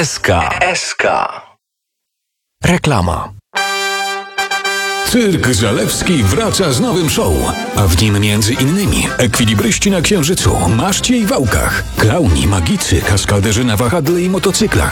SK. Reklama. Cyrk Zalewski wraca z nowym show, a w nim między innymi ekwilibryści na Księżycu, maszcie i wałkach, klauni, magicy, kaskaderzy na wahadle i motocyklach,